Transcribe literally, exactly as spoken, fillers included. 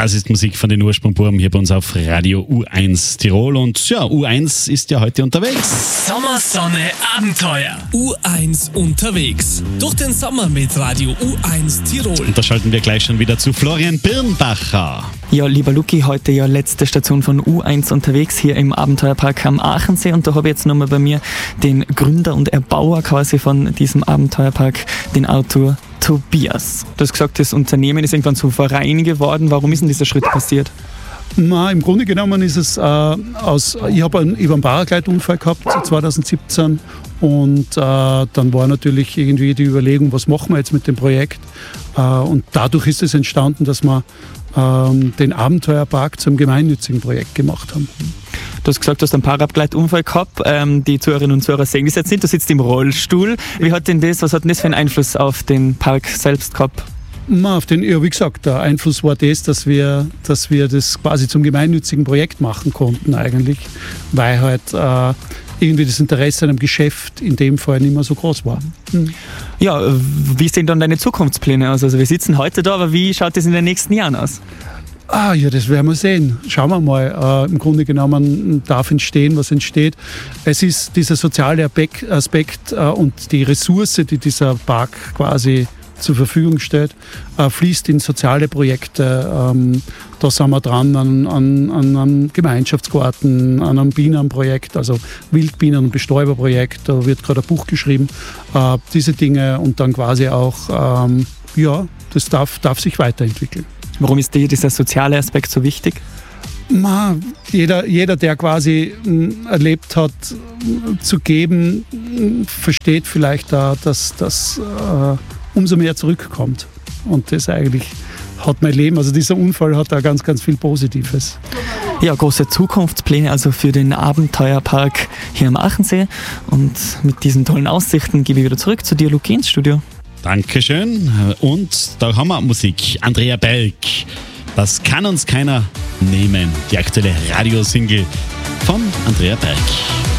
Das ist Musik von den Ursprungbuben hier bei uns auf Radio U eins Tirol. Und ja, U eins ist ja heute unterwegs. Sommersonne Abenteuer. U eins unterwegs. Durch den Sommer mit Radio U eins Tirol. Und da schalten wir gleich schon wieder zu Florian Birnbacher. Ja, lieber Luki, heute ja letzte Station von U eins unterwegs hier im Abenteuerpark am Aachensee. Und da habe ich jetzt nochmal bei mir den Gründer und Erbauer quasi von diesem Abenteuerpark, den Autor Tobias. Du hast gesagt, das Unternehmen ist irgendwann zum Verein geworden. Warum ist denn dieser Schritt passiert? Na, im Grunde genommen ist es äh, aus, ich habe einen, hab einen Paraglide-Unfall gehabt zwanzig siebzehn und äh, dann war natürlich irgendwie die Überlegung, was machen wir jetzt mit dem Projekt, äh, und dadurch ist es entstanden, dass wir äh, den Abenteuerpark zum gemeinnützigen Projekt gemacht haben. Du hast gesagt, du hast einen Paraglide-Unfall gehabt. Ähm, die Zuhörerinnen und Zuhörer sehen das jetzt nicht. Du sitzt im Rollstuhl. Wie hat denn das, was hat denn das für einen Einfluss auf den Park selbst gehabt? Auf den, ja, wie gesagt, der Einfluss war das, dass wir, dass wir das quasi zum gemeinnützigen Projekt machen konnten eigentlich, weil halt äh, irgendwie das Interesse an einem Geschäft in dem Fall nicht mehr so groß war. Hm. Ja, wie sehen dann deine Zukunftspläne aus? Also wir sitzen heute da, aber wie schaut das in den nächsten Jahren aus? Ah ja, das werden wir sehen. Schauen wir mal. Äh, Im Grunde genommen darf entstehen, was entsteht. Es ist dieser soziale Aspekt äh, und die Ressource, die dieser Park quasi zur Verfügung stellt, äh, fließt in soziale Projekte. Ähm, da sind wir dran an, an, an einem Gemeinschaftsgarten, an einem Bienenprojekt, also Wildbienen- und Bestäuberprojekt. Da wird gerade ein Buch geschrieben. Äh, diese Dinge und dann quasi auch, ähm, ja, das darf, darf sich weiterentwickeln. Warum ist dir dieser soziale Aspekt so wichtig? Ma, jeder, jeder, der quasi m, erlebt hat, m, zu geben, m, versteht vielleicht da, dass das äh, umso mehr zurückkommt. Und das eigentlich hat mein Leben, also dieser Unfall hat da ganz, ganz viel Positives. Ja, große Zukunftspläne also für den Abenteuerpark hier am Aachensee. Und mit diesen tollen Aussichten gebe ich wieder zurück zu dir, Luki, ins Studio. Dankeschön. Und da haben wir Musik. Andrea Berg. Das kann uns keiner nehmen. Die aktuelle Radiosingle von Andrea Berg.